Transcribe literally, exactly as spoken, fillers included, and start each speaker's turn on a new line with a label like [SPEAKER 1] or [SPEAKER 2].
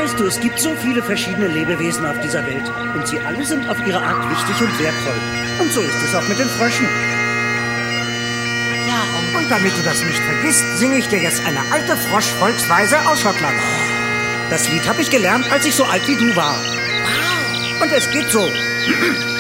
[SPEAKER 1] Weißt du, es gibt so viele verschiedene Lebewesen auf dieser Welt. Und sie alle sind auf ihre Art wichtig und wertvoll. Und so ist es auch mit den Fröschen.
[SPEAKER 2] Ja,
[SPEAKER 3] Und damit du das nicht vergisst, singe ich dir jetzt eine alte Frosch-Volksweise aus Schottland.
[SPEAKER 1] Das Lied habe ich gelernt, als ich so alt wie du war.
[SPEAKER 2] wow.
[SPEAKER 1] Und es geht so.